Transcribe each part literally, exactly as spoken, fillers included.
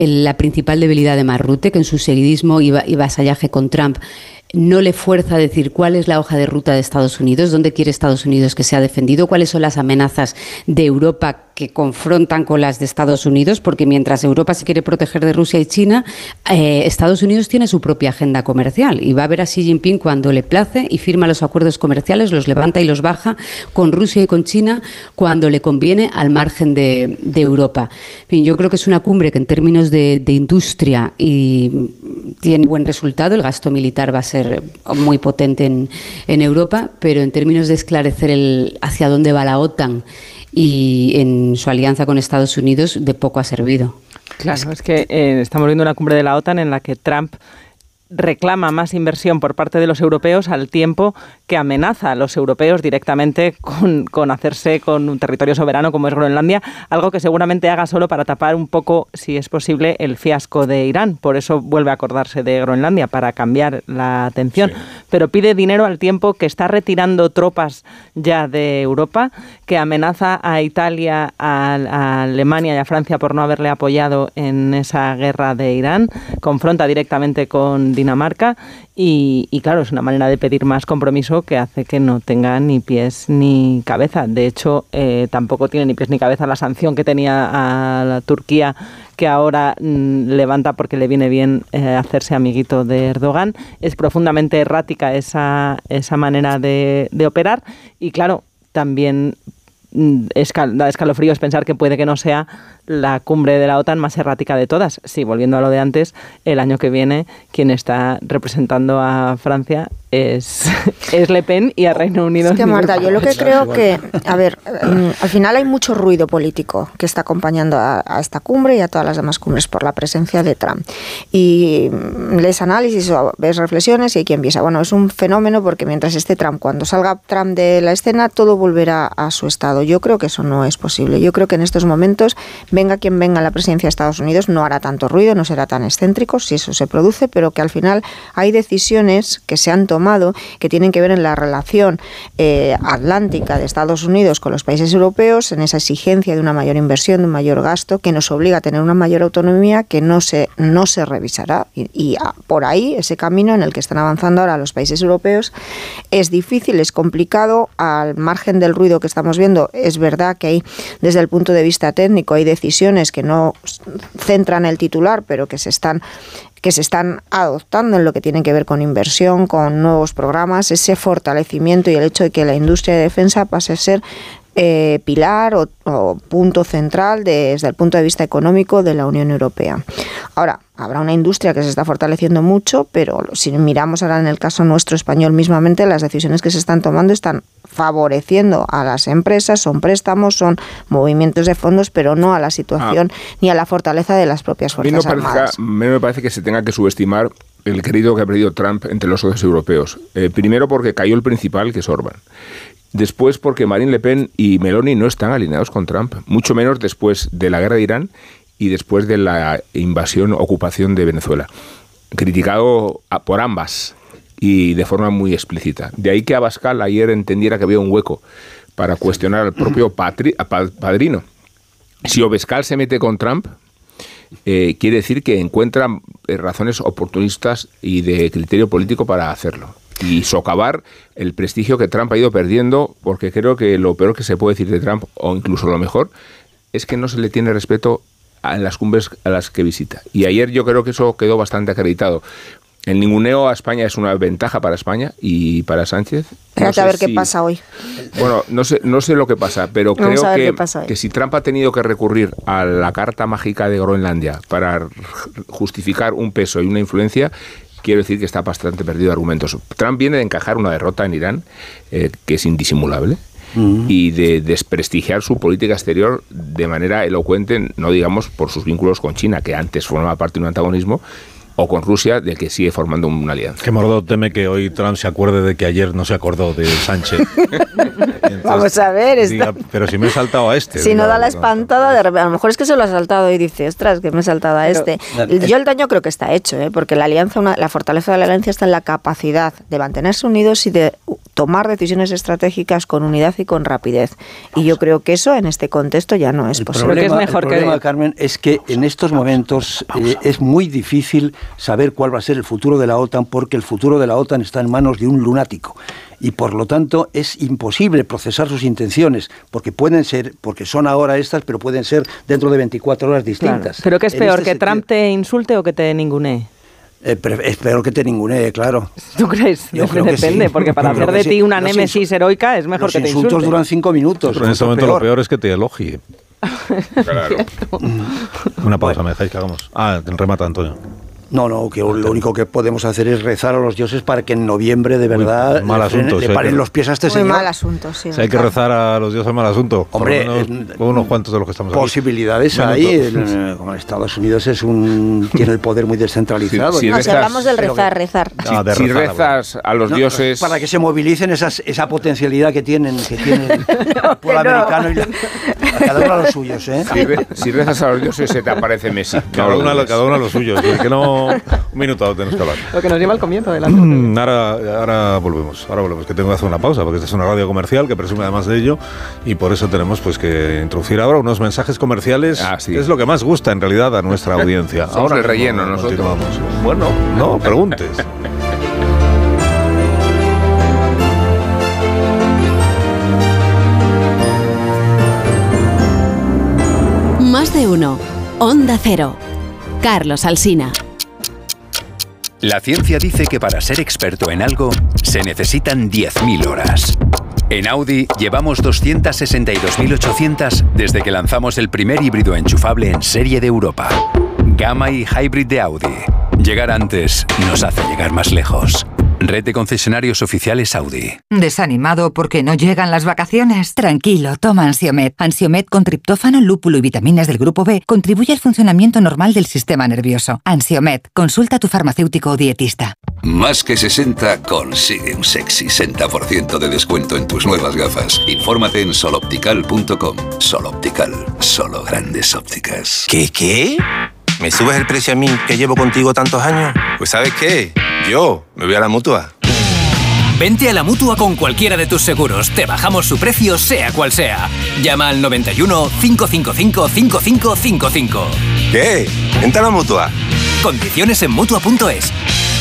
la principal debilidad de Mark Rutte, que en su seguidismo y, y vasallaje con Trump no le fuerza a decir cuál es la hoja de ruta de Estados Unidos, dónde quiere Estados Unidos que sea defendido, cuáles son las amenazas de Europa que confrontan con las de Estados Unidos, porque mientras Europa se quiere proteger de Rusia y China, eh, Estados Unidos tiene su propia agenda comercial y va a ver a Xi Jinping cuando le place y firma los acuerdos comerciales, los levanta y los baja con Rusia y con China cuando le conviene al margen de, de Europa. En fin, yo creo que es una cumbre que en términos de, de industria y tiene buen resultado, el gasto militar va a ser muy potente en, en Europa, pero en términos de esclarecer el hacia dónde va la OTAN y en su alianza con Estados Unidos, de poco ha servido. Claro, es que eh, estamos viendo una cumbre de la OTAN en la que Trump reclama más inversión por parte de los europeos al tiempo que amenaza a los europeos directamente con, con hacerse con un territorio soberano como es Groenlandia, algo que seguramente haga solo para tapar un poco, si es posible, el fiasco de Irán. Por eso vuelve a acordarse de Groenlandia, para cambiar la atención. Sí. Pero pide dinero al tiempo que está retirando tropas ya de Europa, que amenaza a Italia, a, a Alemania y a Francia por no haberle apoyado en esa guerra de Irán, confronta directamente con Dinamarca y, y claro, es una manera de pedir más compromiso que hace que no tenga ni pies ni cabeza. De hecho, eh, tampoco tiene ni pies ni cabeza la sanción que tenía a la Turquía, que ahora mmm, levanta porque le viene bien eh, hacerse amiguito de Erdogan. Es profundamente errática esa, esa manera de, de operar y claro, también Escal, da escalofríos pensar que puede que no sea la cumbre de la OTAN más errática de todas. Sí, volviendo a lo de antes, el año que viene quien está representando a Francia es, es Le Pen y a Reino Unido. Es que Marta, yo lo que creo que, a ver, al final hay mucho ruido político que está acompañando a, a esta cumbre y a todas las demás cumbres por la presencia de Trump. Y lees análisis o ves reflexiones y hay quien piensa, bueno, es un fenómeno porque mientras esté Trump, cuando salga Trump de la escena, todo volverá a su estado. Yo creo que eso no es posible. Yo creo que en estos momentos, venga quien venga a la presidencia de Estados Unidos, no hará tanto ruido, no será tan excéntrico si eso se produce, pero que al final hay decisiones que se han tomado que tienen que ver en la relación eh, atlántica de Estados Unidos con los países europeos, en esa exigencia de una mayor inversión, de un mayor gasto, que nos obliga a tener una mayor autonomía que no se, no se revisará. Y, y a, por ahí, ese camino en el que están avanzando ahora los países europeos es difícil, es complicado, al margen del ruido que estamos viendo. Es verdad que hay, desde el punto de vista técnico, hay decisiones que no centran el titular, pero que se están que se están adoptando en lo que tiene que ver con inversión, con nuevos programas, ese fortalecimiento y el hecho de que la industria de defensa pase a ser eh, pilar o, o punto central de, desde el punto de vista económico de la Unión Europea. Ahora, habrá una industria que se está fortaleciendo mucho, pero si miramos ahora en el caso nuestro español mismamente, las decisiones que se están tomando están favoreciendo a las empresas, son préstamos, son movimientos de fondos, pero no a la situación ah. ni a la fortaleza de las propias Fuerzas a mí no Armadas. A mí me parece que se tenga que subestimar el crédito que ha perdido Trump entre los socios europeos. Eh, primero porque cayó el principal, que es Orbán. Después porque Marine Le Pen y Meloni no están alineados con Trump, mucho menos después de la guerra de Irán y después de la invasión, ocupación de Venezuela. Criticado por ambas y de forma muy explícita. De ahí que Abascal ayer entendiera que había un hueco para cuestionar al propio patri, padrino. Si Abascal se mete con Trump, eh, quiere decir que encuentra razones oportunistas y de criterio político para hacerlo. Y socavar el prestigio que Trump ha ido perdiendo, porque creo que lo peor que se puede decir de Trump, o incluso lo mejor, es que no se le tiene respeto en las cumbres a las que visita. Y ayer yo creo que eso quedó bastante acreditado. El ninguneo a España es una ventaja para España y para Sánchez. Espérate no a ver si, qué pasa hoy. Bueno, no sé, no sé lo que pasa, pero Vamos creo que, que si Trump ha tenido que recurrir a la carta mágica de Groenlandia para justificar un peso y una influencia, quiero decir que está bastante perdido de argumentos. Trump viene de encajar una derrota en Irán, eh, que es indisimulable, uh-huh. y de desprestigiar su política exterior de manera elocuente, no digamos por sus vínculos con China, que antes formaba parte de un antagonismo, o con Rusia, de que sigue formando una alianza. Que Mordó teme que hoy Trump se acuerde de que ayer no se acordó de Sánchez. Entonces, vamos a ver. Diga, está... pero si me he saltado a este. Si diga, no da la espantada, de repente, a lo mejor es que se lo ha saltado y dice, ostras, que me he saltado a pero, este. Pero, Yo el daño creo que está hecho, ¿eh? Porque la alianza, una, la fortaleza de la alianza está en la capacidad de mantenerse unidos y de tomar decisiones estratégicas con unidad y con rapidez. Y yo creo que eso en este contexto ya no es el posible. Problema, que es mejor el problema, que... Carmen, es que en estos momentos eh, es muy difícil saber cuál va a ser el futuro de la OTAN, porque el futuro de la OTAN está en manos de un lunático. Y por lo tanto es imposible procesar sus intenciones, porque pueden ser, porque son ahora estas, pero pueden ser dentro de veinticuatro horas distintas. Claro. ¿Pero qué es en peor, este que sentido, Trump te insulte o que te ningunee? Eh, es peor que te ningunee, claro. ¿Tú crees? Yo creo que Depende, sí. porque para Yo creo hacer de que ti sí. una Los némesis heroica es mejor Los que te insultos insulte. duran cinco minutos. Pero en este momento peor. lo peor es que te elogie. Claro. Una pausa, ¿me dejáis que hagamos? Ah, remata Antonio. No, no, que lo único que podemos hacer es rezar a los dioses para que en noviembre de verdad Muy mal le, asunto, le si hay paren que- los pies a este Muy señor. mal asunto, sí. Si hay que rezar a los dioses, mal asunto. Hombre, Por lo menos, eh, con unos cuantos de los que estamos aquí. Posibilidades Minuto. hay. el- como Estados Unidos es un tiene el poder muy descentralizado. Sí, sí, Y- No, rezas- si hablamos del pero que- rezar, rezar. Si, Ah, de si rezar, rezas a los No, dioses... para que se movilicen esas, esa potencialidad que tienen, que tiene el pueblo americano y la- a cada uno a los suyos, ¿eh? Si, re- si rezas a los dioses se te aparece Messi. No Cada lo uno, a lo- dudes. cada uno a lo suyo. Es que no... Un minuto tenemos que hablar. Lo que nos lleva al comienzo de la Mm, ahora, ahora volvemos, ahora volvemos, que tengo que hacer una pausa, porque esta es una radio comercial que presume además de ello, y por eso tenemos pues que introducir ahora unos mensajes comerciales, Ah, sí. que es lo que más gusta en realidad a nuestra audiencia. Somos ahora de relleno mismo nosotros. continuamos. Bueno, no, preguntes. Más de uno. Onda Cero. Carlos Alsina. La ciencia dice que para ser experto en algo se necesitan diez mil horas. En Audi llevamos doscientas sesenta y dos mil ochocientas desde que lanzamos el primer híbrido enchufable en serie de Europa. Gamma y Hybrid de Audi. Llegar antes nos hace llegar más lejos. Red de concesionarios oficiales Audi. ¿Desanimado porque no llegan las vacaciones? Tranquilo, toma Ansiomed. Ansiomed con triptófano, lúpulo y vitaminas del grupo B contribuye al funcionamiento normal del sistema nervioso. Ansiomed, consulta a tu farmacéutico o dietista. Más que sesenta, consigue un sexy sesenta por ciento de descuento en tus nuevas gafas. Infórmate en sol optical punto com. Sol Optical, solo grandes ópticas. ¿Qué, qué? ¿Me subes el precio a mí, que llevo contigo tantos años? Pues ¿sabes qué? Yo me voy a la Mutua. Vente a la Mutua con cualquiera de tus seguros. Te bajamos su precio, sea cual sea. Llama al noventa y uno, cinco cinco cinco, cinco cinco cinco cinco. ¿Qué? Vente a la Mutua. Condiciones en Mutua punto es.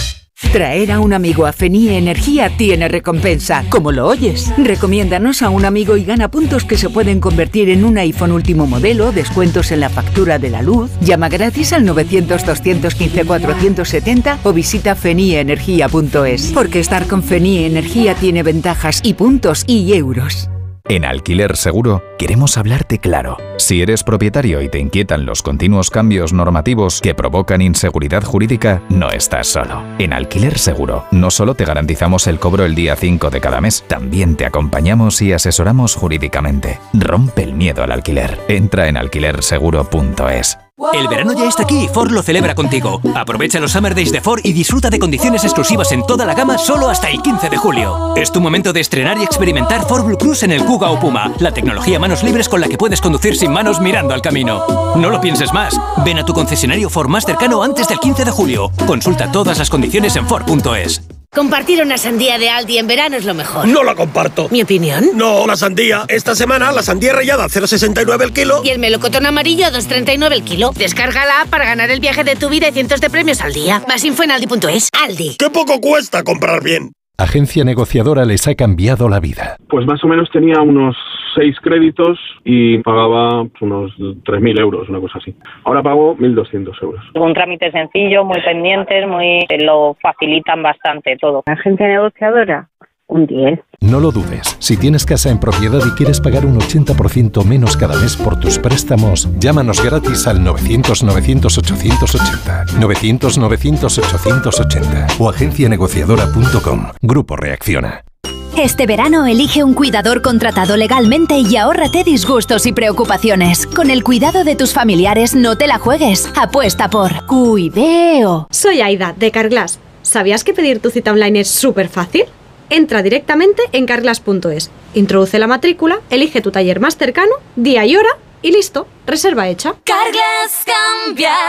Traer a un amigo a Fenie Energía tiene recompensa, como lo oyes. Recomiéndanos a un amigo y gana puntos que se pueden convertir en un iPhone último modelo, descuentos en la factura de la luz. Llama gratis al novecientos, doscientos quince, cuatrocientos setenta o visita fenie energía punto es. Porque estar con Fenie Energía tiene ventajas y puntos y euros. En Alquiler Seguro queremos hablarte claro. Si eres propietario y te inquietan los continuos cambios normativos que provocan inseguridad jurídica, no estás solo. En Alquiler Seguro no solo te garantizamos el cobro el día cinco de cada mes, también te acompañamos y asesoramos jurídicamente. Rompe el miedo al alquiler. Entra en alquiler seguro punto es. El verano ya está aquí y Ford lo celebra contigo. Aprovecha los Summer Days de Ford y disfruta de condiciones exclusivas en toda la gama solo hasta el quince de julio. Es tu momento de estrenar y experimentar Ford Blue Cruise en el Kuga o Puma, la tecnología manos libres con la que puedes conducir sin manos mirando al camino. No lo pienses más. Ven a tu concesionario Ford más cercano antes del quince de julio. Consulta todas las condiciones en Ford punto es. Compartir una sandía de Aldi en verano es lo mejor. No la comparto. ¿Mi opinión? No, la sandía. Esta semana la sandía rallada a cero coma sesenta y nueve el kilo. Y el melocotón amarillo a dos coma treinta y nueve el kilo. Descarga la app para ganar el viaje de tu vida y cientos de premios al día. Más info en aldi punto es. Aldi. ¡Qué poco cuesta comprar bien! Agencia Negociadora les ha cambiado la vida. Pues más o menos tenía unos seis créditos y pagaba unos tres mil euros, una cosa así. Ahora pago mil doscientos euros. Un trámite sencillo, muy pendientes, muy lo facilitan bastante todo. Agencia Negociadora, un diez. No lo dudes. Si tienes casa en propiedad y quieres pagar un ochenta por ciento menos cada mes por tus préstamos, llámanos gratis al novecientos, novecientos, ochocientos ochenta. novecientos, novecientos, ochocientos ochenta o agencia negociadora punto com. Grupo Reacciona. Este verano elige un cuidador contratado legalmente y ahórrate disgustos y preocupaciones. Con el cuidado de tus familiares no te la juegues. Apuesta por Cuideo. Soy Aida, de Carglass. ¿Sabías que pedir tu cita online es súper fácil? Entra directamente en carglass punto es, introduce la matrícula, elige tu taller más cercano, día y hora y listo, reserva hecha. Carglass cambia,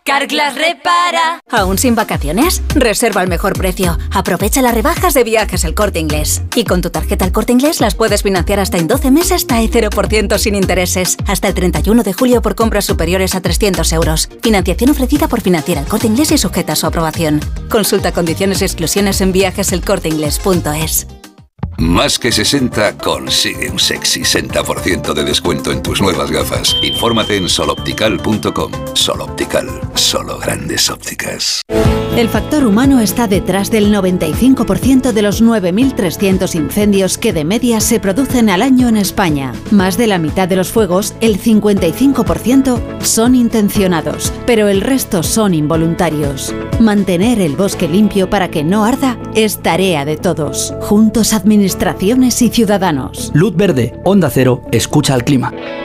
Carglass repara. ¿Aún sin vacaciones? Reserva al mejor precio. Aprovecha las rebajas de Viajes El Corte Inglés. Y con tu tarjeta El Corte Inglés las puedes financiar hasta en doce meses hasta cero por ciento sin intereses. Hasta el treinta y uno de julio por compras superiores a trescientos euros. Financiación ofrecida por Financiera El Corte Inglés y sujeta a su aprobación. Consulta condiciones y exclusiones en viajes el corte inglés punto es. Más que sesenta consigue un sexy sesenta por ciento de descuento en tus nuevas gafas. Infórmate en sol optical punto com. Sol Optical, solo grandes ópticas. El factor humano está detrás del noventa y cinco por ciento de los nueve mil trescientos incendios que de media se producen al año en España. Más de la mitad de los fuegos, el cincuenta y cinco por ciento, son intencionados, pero el resto son involuntarios. Mantener el bosque limpio para que no arda es tarea de todos. Juntos, administraciones y ciudadanos. Luz verde, Onda Cero, escucha al clima.